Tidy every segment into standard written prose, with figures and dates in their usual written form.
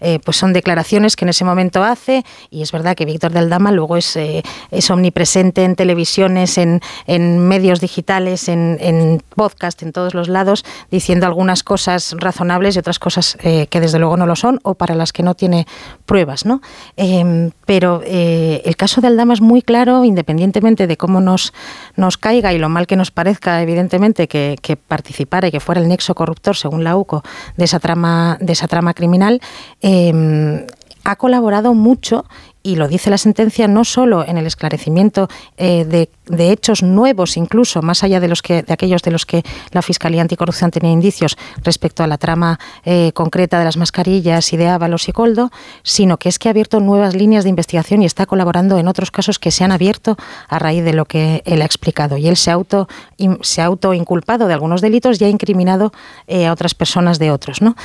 pues son declaraciones que en ese momento hace, y es verdad que Víctor de Aldama luego es omnipresente en televisiones, en medios digitales, en podcast, en todos los lados, diciendo algunas cosas razonables y otras cosas que desde luego no lo son, o para las que no tiene pruebas, ¿no? Pero el caso de Aldama es muy claro, independientemente de cómo nos caiga y lo mal que nos parezca, evidentemente, que participara y que fuera el nexo corruptor, según la UCO, de esa trama criminal, ha colaborado mucho, y lo dice la sentencia, no solo en el esclarecimiento de hechos nuevos, incluso más allá de aquellos de los que la Fiscalía Anticorrupción tenía indicios respecto a la trama concreta de las mascarillas y de Ábalos y Koldo, sino que es que ha abierto nuevas líneas de investigación y está colaborando en otros casos que se han abierto a raíz de lo que él ha explicado. Y él se ha autoinculpado de algunos delitos y ha incriminado a otras personas de otros, ¿no?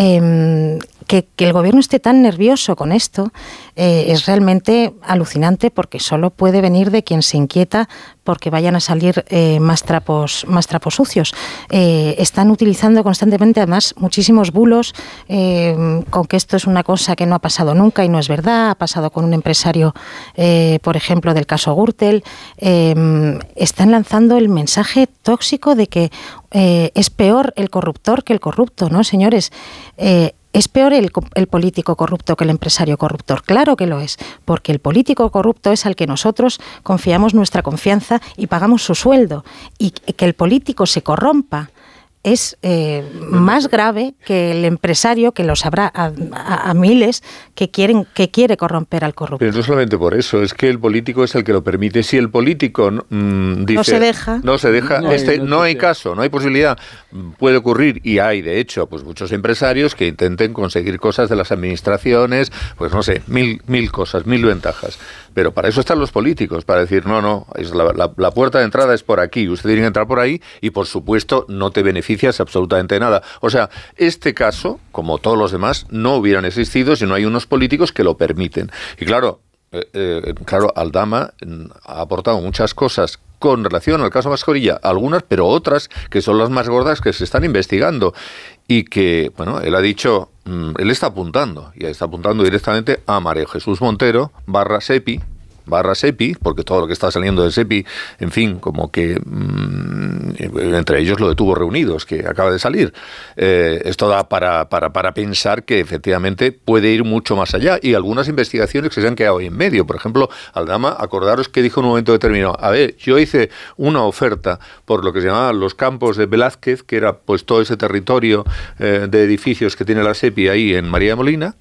Que el gobierno esté tan nervioso con esto es realmente alucinante, porque solo puede venir de quien se inquieta porque vayan a salir más trapos sucios. Están utilizando constantemente, además, muchísimos bulos con que esto es una cosa que no ha pasado nunca y no es verdad. Ha pasado con un empresario, por ejemplo, del caso Gürtel. Están lanzando el mensaje tóxico de que es peor el corruptor que el corrupto, ¿no, señores? ¿Es peor el político corrupto que el empresario corruptor? Claro que lo es, porque el político corrupto es al que nosotros confiamos nuestra confianza y pagamos su sueldo. Y que el político se corrompa es más grave que el empresario, que los habrá a miles, que quiere corromper al corrupto. Pero no solamente por eso, es que el político es el que lo permite. Si el político dice, no se deja, no hay caso, no hay posibilidad. Puede ocurrir, y hay de hecho pues muchos empresarios que intenten conseguir cosas de las administraciones, pues no sé, mil cosas, mil ventajas. Pero para eso están los políticos, para decir, no, es la puerta de entrada es por aquí, usted tiene que entrar por ahí y por supuesto no te beneficias absolutamente nada. O sea, este caso, como todos los demás, no hubieran existido si no hay unos políticos que lo permiten. Y claro, Aldama ha aportado muchas cosas con relación al caso Mascarilla, algunas, pero otras que son las más gordas que se están investigando. Y que, bueno, él ha dicho, él está apuntando directamente a María Jesús Montero /Sepi, porque todo lo que está saliendo de Sepi, en fin, como que entre ellos lo de Tubos Reunidos, que acaba de salir. Esto da para pensar que efectivamente puede ir mucho más allá, y algunas investigaciones que se han quedado ahí en medio. Por ejemplo, Aldama, acordaros que dijo en un momento determinado, a ver, yo hice una oferta por lo que se llamaban los campos de Velázquez, que era pues todo ese territorio de edificios que tiene la Sepi ahí en María Molina,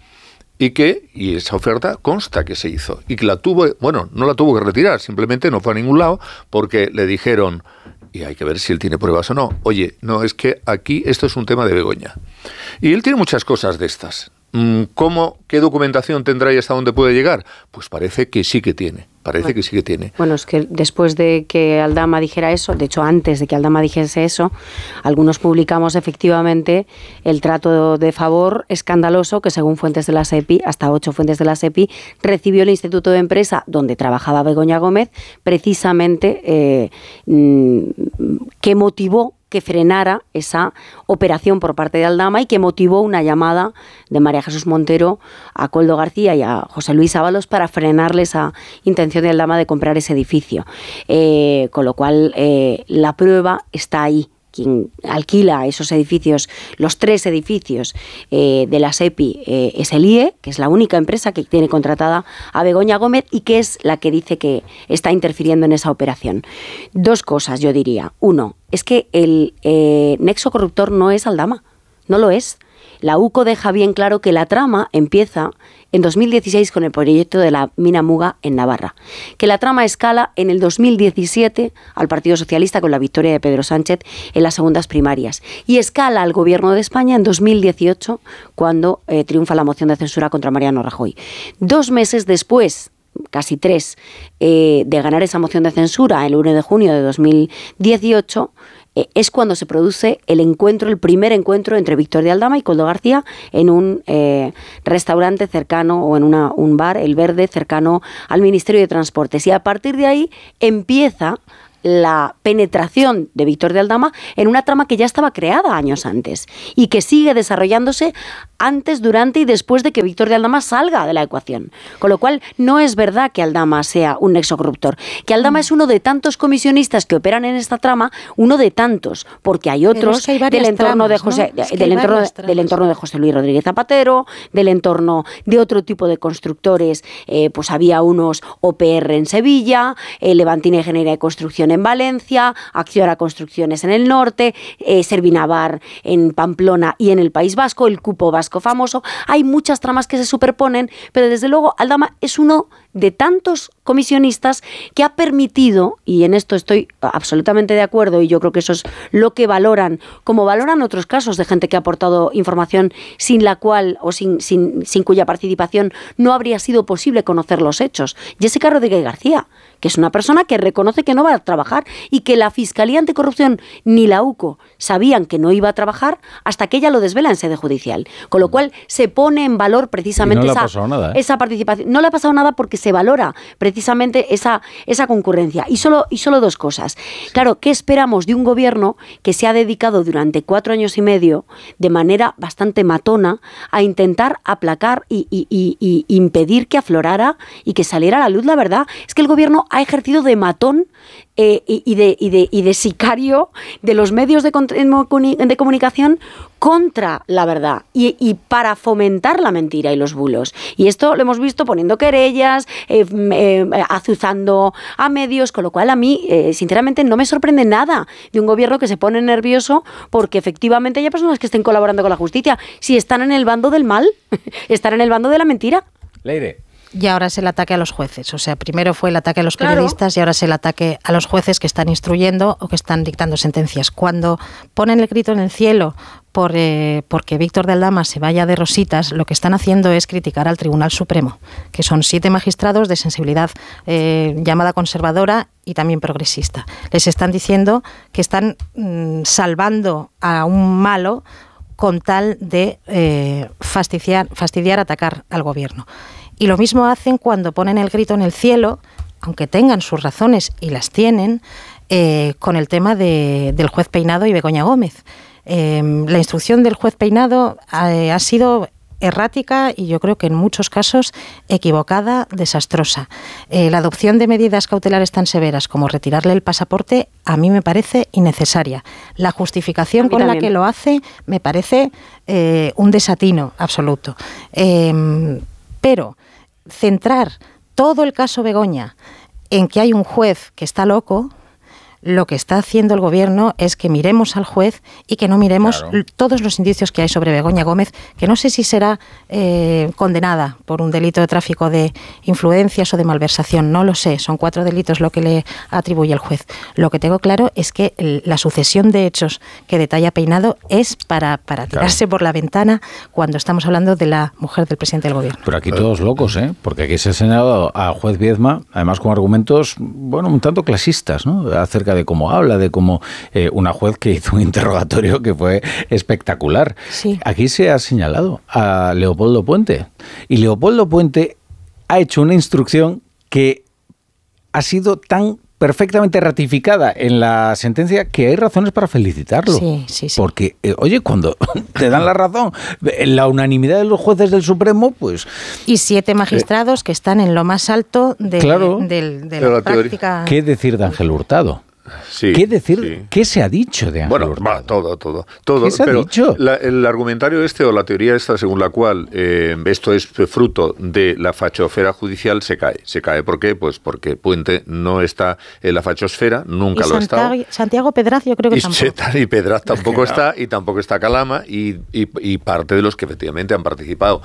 y esa oferta consta que se hizo, y que no la tuvo que retirar, simplemente no fue a ningún lado, porque le dijeron, y hay que ver si él tiene pruebas o no, oye, no, es que aquí esto es un tema de Begoña. Y él tiene muchas cosas de estas. ¿Qué documentación tendrá y hasta dónde puede llegar? Pues parece que sí que tiene. Bueno, es que después de que Aldama dijera eso, de hecho antes de que Aldama dijese eso, algunos publicamos efectivamente el trato de favor escandaloso que, según fuentes de la SEPI, hasta 8 fuentes de la SEPI, recibió el Instituto de Empresa donde trabajaba Begoña Gómez, precisamente que motivó que frenara esa operación por parte de Aldama y que motivó una llamada de María Jesús Montero a Koldo García y a José Luis Ábalos para frenarle esa intención de Aldama de comprar ese edificio. Con lo cual, la prueba está ahí. Quien alquila esos edificios, los 3 edificios de la SEPI, es el IE, que es la única empresa que tiene contratada a Begoña Gómez y que es la que dice que está interfiriendo en esa operación. 2 cosas, yo diría. 1, es que el nexo corruptor no es Aldama, no lo es. La UCO deja bien claro que la trama empieza en 2016 con el proyecto de la mina Muga en Navarra, que la trama escala en el 2017 al Partido Socialista con la victoria de Pedro Sánchez en las segundas primarias, y escala al Gobierno de España en 2018 cuando triunfa la moción de censura contra Mariano Rajoy. 2 meses después, casi 3, de ganar esa moción de censura, el 1 de junio de 2018, es cuando se produce el primer encuentro entre Víctor de Aldama y Koldo García en un restaurante cercano, o en un bar, El Verde, cercano al Ministerio de Transportes. Y a partir de ahí empieza la penetración de Víctor de Aldama en una trama que ya estaba creada años antes y que sigue desarrollándose antes, durante y después de que Víctor de Aldama salga de la ecuación. Con lo cual, no es verdad que Aldama sea un nexo corruptor. Que Aldama es uno de tantos comisionistas que operan en esta trama, uno de tantos, porque hay otros del entorno de José, del entorno de José Luis Rodríguez Zapatero, del entorno de otro tipo de constructores, pues había unos OPR en Sevilla, Levantina Ingeniería de Construcción en Valencia, Acciona Construcciones en el norte, Servinavar en Pamplona y en el País Vasco, el cupo vasco famoso. Hay muchas tramas que se superponen, pero desde luego Aldama es uno de tantos comisionistas que ha permitido, y en esto estoy absolutamente de acuerdo, y yo creo que eso es lo que valoran, como valoran otros casos de gente que ha aportado información sin la cual o sin cuya participación no habría sido posible conocer los hechos. Jessica Rodríguez García, que es una persona que reconoce que no va a trabajar y que la Fiscalía Anticorrupción ni la UCO sabían que no iba a trabajar hasta que ella lo desvela en sede judicial. Con lo cual se pone en valor precisamente esa participación. No le ha pasado nada porque se valora precisamente esa concurrencia. Y solo dos cosas. Claro, ¿qué esperamos de un gobierno que se ha dedicado durante 4 años y medio de manera bastante matona a intentar aplacar y impedir que aflorara y que saliera a la luz la verdad? Es que el gobierno ha ejercido de matón y de sicario de los medios de comunicación contra la verdad y para fomentar la mentira y los bulos. Y esto lo hemos visto poniendo querellas, azuzando a medios, con lo cual a mí, sinceramente, no me sorprende nada de un gobierno que se pone nervioso porque efectivamente hay personas que estén colaborando con la justicia. Si están en el bando del mal, están en el bando de la mentira. Leire. Y ahora es el ataque a los jueces. O sea, primero fue el ataque a los periodistas y ahora es el ataque a los jueces que están instruyendo o que están dictando sentencias. Cuando ponen el grito en el cielo porque Víctor de Aldama se vaya de rositas, lo que están haciendo es criticar al Tribunal Supremo, que son 7 magistrados de sensibilidad llamada conservadora y también progresista. Les están diciendo que están salvando a un malo con tal de fastidiar, atacar al gobierno. Y lo mismo hacen cuando ponen el grito en el cielo, aunque tengan sus razones, y las tienen, con el tema del juez Peinado y Begoña Gómez. La instrucción del juez Peinado ha sido errática y yo creo que en muchos casos equivocada, desastrosa. La adopción de medidas cautelares tan severas como retirarle el pasaporte a mí me parece innecesaria. La justificación con la que lo hace me parece un desatino absoluto. Pero centrar todo el caso Begoña en que hay un juez que está loco, lo que está haciendo el gobierno es que miremos al juez y que no miremos todos los indicios que hay sobre Begoña Gómez, que no sé si será condenada por un delito de tráfico de influencias o de malversación, no lo sé, son 4 delitos lo que le atribuye el juez. Lo que tengo claro es que la sucesión de hechos que detalla Peinado es para tirarse por la ventana cuando estamos hablando de la mujer del presidente del gobierno. Pero aquí todos locos, porque aquí se ha señalado al juez Viedma, además con argumentos, bueno, un tanto clasistas, ¿no?, acerca de cómo habla, de cómo una juez que hizo un interrogatorio que fue espectacular. Sí. Aquí se ha señalado a Leopoldo Puente. Y Leopoldo Puente ha hecho una instrucción que ha sido tan perfectamente ratificada en la sentencia que hay razones para felicitarlo. Sí. Porque, oye, cuando te dan la razón, la unanimidad de los jueces del Supremo, pues... Y 7 magistrados que están en lo más alto de la práctica... ¿Qué decir de Ángel Hurtado? Sí, ¿Qué decir? ¿Qué se ha dicho de Ángel Hurtado? Todo. ¿Qué se ha dicho? El argumentario o la teoría esta según la cual esto es fruto de la fachosfera judicial se cae. ¿Por qué? Pues porque Puente no está en la fachosfera, nunca lo ha estado. Santiago Pedraz yo creo que tampoco. Y Pedraz tampoco está, y tampoco está Calama, y parte de los que efectivamente han participado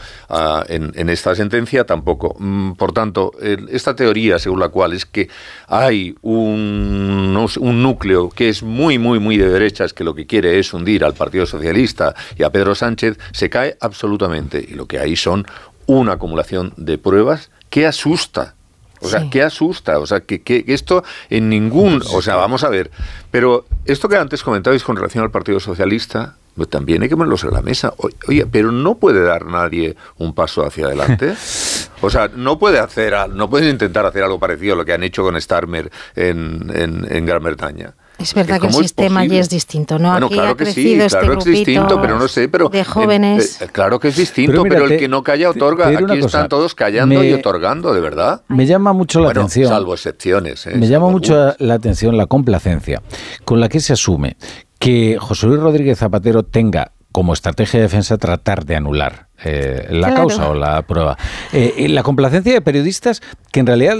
en esta sentencia tampoco. Por tanto, esta teoría según la cual es que hay un núcleo que es muy, muy, muy de derechas, que lo que quiere es hundir al Partido Socialista y a Pedro Sánchez, se cae absolutamente. Y lo que hay son una acumulación de pruebas que asusta. O sea, que asusta. O sea, que esto en ningún... O sea, vamos a ver. Pero esto que antes comentabais con relación al Partido Socialista... También hay que ponerlos en la mesa. Oye, pero ¿no puede dar nadie un paso hacia adelante? O sea, no pueden intentar hacer algo parecido a lo que han hecho con Starmer en Gran Bretaña. Es verdad que el sistema allí es distinto, ¿no? Bueno, aquí claro que sí, claro que es distinto, pero no sé, pero de jóvenes. Claro que es distinto, pero el que no calla otorga. Aquí están todos callando y otorgando, de verdad. Me llama mucho la atención. Salvo excepciones. Me llama mucho la atención la complacencia con la que se asume que José Luis Rodríguez Zapatero tenga como estrategia de defensa tratar de anular la causa o la prueba. La complacencia de periodistas que en realidad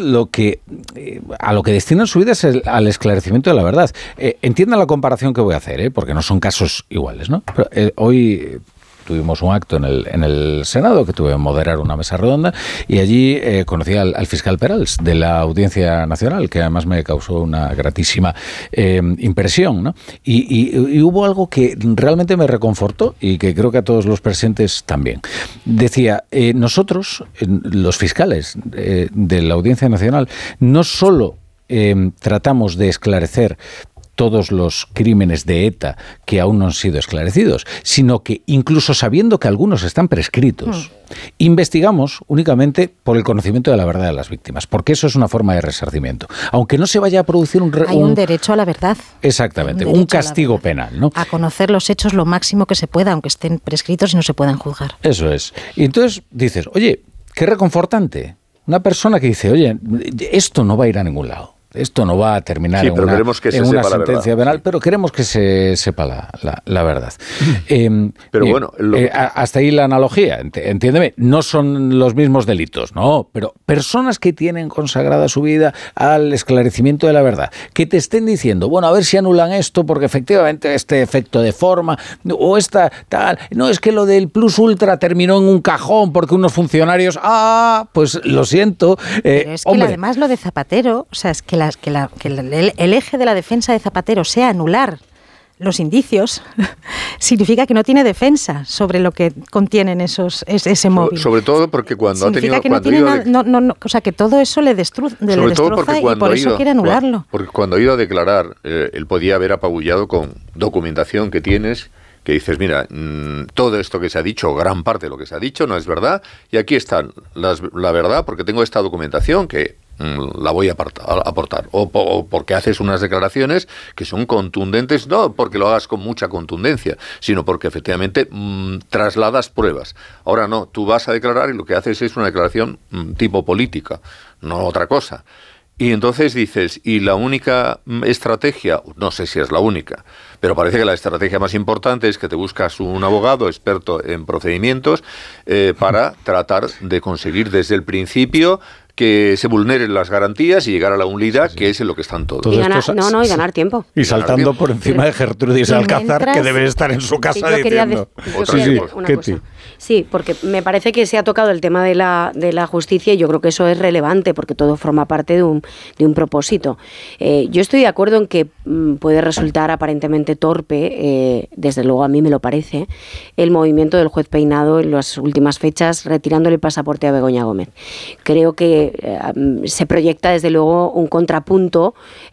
a lo que destinan su vida es al esclarecimiento de la verdad. Entiendan la comparación que voy a hacer, porque no son casos iguales, ¿no? Pero, hoy tuvimos un acto en el Senado, que tuve que moderar una mesa redonda, y allí conocí al fiscal Perals de la Audiencia Nacional, que además me causó una gratísima impresión, ¿no? Y hubo algo que realmente me reconfortó y que creo que a todos los presentes también. Decía, nosotros, los fiscales de la Audiencia Nacional, no solo tratamos de esclarecer todos los crímenes de ETA que aún no han sido esclarecidos, sino que incluso sabiendo que algunos están prescritos, investigamos únicamente por el conocimiento de la verdad de las víctimas, porque eso es una forma de resarcimiento. Aunque no se vaya a producir Hay un derecho a la verdad. Exactamente, un castigo penal, ¿no? A conocer los hechos lo máximo que se pueda, aunque estén prescritos y no se puedan juzgar. Eso es. Y entonces dices, oye, qué reconfortante. Una persona que dice, oye, esto no va a ir a ningún lado. Esto no va a terminar en una sentencia penal, pero queremos que se sepa la verdad. Pero bueno, hasta ahí la analogía, entiéndeme, no son los mismos delitos, no, pero personas que tienen consagrada su vida al esclarecimiento de la verdad, que te estén diciendo, bueno, a ver si anulan esto porque efectivamente este efecto de forma o esta tal, no, es que lo del plus ultra terminó en un cajón porque unos funcionarios, pues lo siento. Pero es que además lo de Zapatero, o sea, es que el eje de la defensa de Zapatero sea anular los indicios, significa que no tiene defensa sobre lo que contienen ese móvil. Sobre todo porque cuando significa ha tenido... o sea, que todo eso le destroza y por eso quiere anularlo. Porque cuando ha ido a declarar, él podía haber apabullado con documentación que tienes, que dices, mira, todo esto que se ha dicho, gran parte de lo que se ha dicho, no es verdad, y aquí está la verdad, porque tengo esta documentación que la voy a aportar, o porque haces unas declaraciones que son contundentes, no porque lo hagas con mucha contundencia, sino porque efectivamente trasladas pruebas. Ahora no, tú vas a declarar y lo que haces es una declaración tipo política, no otra cosa. Y entonces dices, y la única estrategia, no sé si es la única, pero parece que la estrategia más importante es que te buscas un abogado experto en procedimientos para tratar de conseguir desde el principio que se vulneren las garantías y llegar a la unidad, que es en lo que están todos. Y ganar tiempo. Y saltando por encima de Gertrudis Alcázar, que debe estar en su casa diciendo... Sí, porque me parece que se ha tocado el tema de la justicia y yo creo que eso es relevante porque todo forma parte de un propósito. Yo estoy de acuerdo en que puede resultar aparentemente torpe, desde luego a mí me lo parece, el movimiento del juez Peinado en las últimas fechas retirándole el pasaporte a Begoña Gómez. Creo que se proyecta desde luego un contrapunto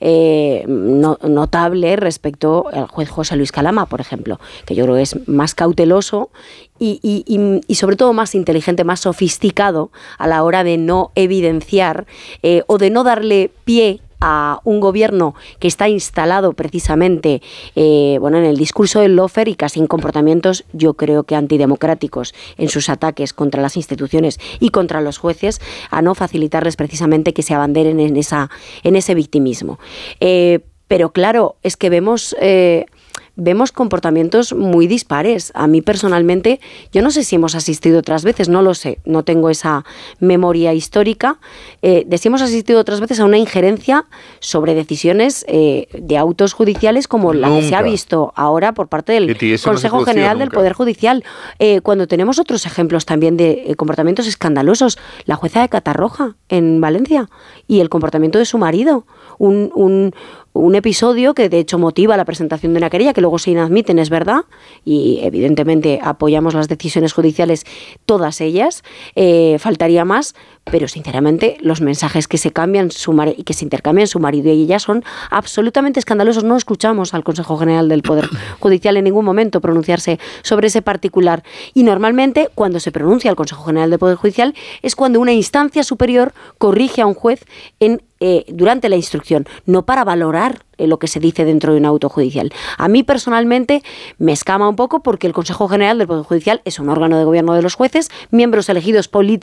notable respecto al juez José Luis Calama, por ejemplo, que yo creo que es más cauteloso y sobre todo más inteligente, más sofisticado a la hora de no evidenciar o de no darle pie a un gobierno que está instalado precisamente en el discurso del lawfare y casi en comportamientos, yo creo que antidemocráticos en sus ataques contra las instituciones y contra los jueces, a no facilitarles precisamente que se abanderen en ese victimismo. Pero claro, es que vemos comportamientos muy dispares. A mí personalmente, yo no sé si hemos asistido otras veces, no lo sé, no tengo esa memoria histórica, de si hemos asistido otras veces a una injerencia sobre decisiones de autos judiciales como la que se ha visto ahora por parte del Consejo General del Poder Judicial, cuando tenemos otros ejemplos también de comportamientos escandalosos, la jueza de Catarroja en Valencia y el comportamiento de su marido, un un episodio que de hecho motiva la presentación de una querella, que luego se inadmiten, es verdad, y evidentemente apoyamos las decisiones judiciales, todas ellas, faltaría más, pero sinceramente los mensajes que se cambian y que se intercambian su marido y ella son absolutamente escandalosos. No escuchamos al Consejo General del Poder Judicial en ningún momento pronunciarse sobre ese particular, y normalmente cuando se pronuncia el Consejo General del Poder Judicial es cuando una instancia superior corrige a un juez durante la instrucción, no para valorar lo que se dice dentro de un auto judicial. A mí personalmente me escama un poco porque el Consejo General del Poder Judicial es un órgano de gobierno de los jueces, miembros elegidos políticamente